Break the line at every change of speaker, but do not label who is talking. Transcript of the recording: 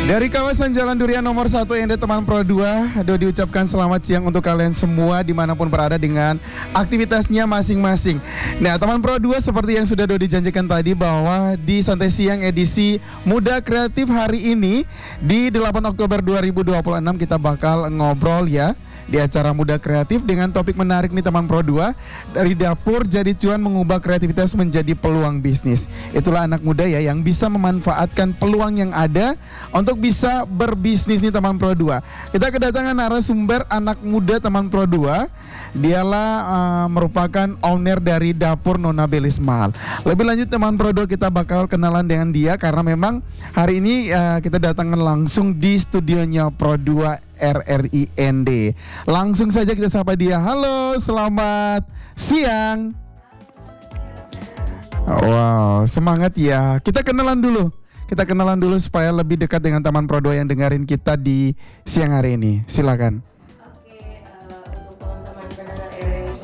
Dari kawasan Jalan Durian nomor 1 Ende Teman Pro 2, Dodi ucapkan selamat siang untuk kalian semua dimanapun berada dengan aktivitasnya masing-masing. Nah, Teman Pro 2 seperti yang sudah Dodi janjikan tadi bahwa di Santai Siang edisi Muda Kreatif hari ini di 8 Oktober 2026 kita bakal ngobrol ya di acara Muda Kreatif dengan topik menarik nih Teman Pro 2, dari dapur jadi cuan mengubah kreativitas menjadi peluang bisnis. Itulah anak muda ya yang bisa memanfaatkan peluang yang ada untuk bisa berbisnis nih Teman Pro 2. Kita kedatangan narasumber anak muda Teman Pro 2. Dialah merupakan owner dari dapur Nona Belismal. Lebih lanjut Teman Pro 2 kita bakal kenalan dengan dia karena memang hari ini kita datangkan langsung di studionya Pro 2 RRIND. Langsung saja kita sapa dia. Halo, selamat siang. Wow, semangat ya. Kita kenalan dulu supaya lebih dekat dengan Teman Pro 2 yang dengerin kita di siang hari ini. Silakan.
Oke, untuk teman-teman pendengar